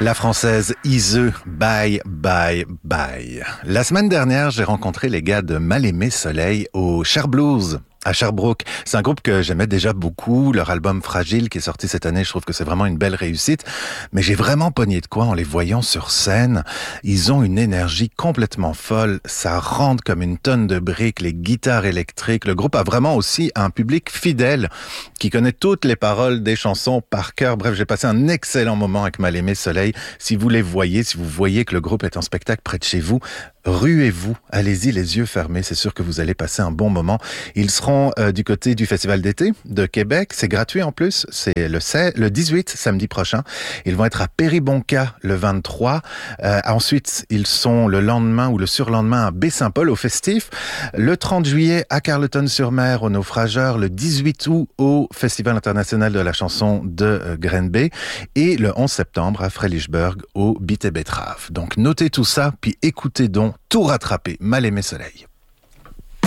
La française Ise, bye, bye, bye. La semaine dernière, j'ai rencontré les gars de Mal Aimé Soleil au Cher Blues à Sherbrooke. C'est un groupe que j'aimais déjà beaucoup. Leur album Fragile qui est sorti cette année, je trouve que c'est vraiment une belle réussite. Mais j'ai vraiment pogné de quoi en les voyant sur scène. Ils ont une énergie complètement folle. Ça rentre comme une tonne de briques, les guitares électriques. Le groupe a vraiment aussi un public fidèle qui connaît toutes les paroles des chansons par cœur. Bref, j'ai passé un excellent moment avec Mal Aimé Soleil. Si vous les voyez, si vous voyez que le groupe est en spectacle près de chez vous, ruez-vous, allez-y les yeux fermés, c'est sûr que vous allez passer un bon moment. Ils seront du côté du Festival d'été de Québec, c'est gratuit en plus, c'est le 18 samedi prochain. Ils vont être à Péribonka le 23. Ensuite, ils sont le lendemain ou le surlendemain à Baie-Saint-Paul au Festif. Le 30 juillet à Carleton-sur-Mer au Naufrageur. Le 18 août au Festival international de la chanson de Grenby. Et le 11 septembre à Frelichburg au Bit et Betrave. Donc notez tout ça, puis écoutez donc tout rattraper. Mal Aimé Soleil.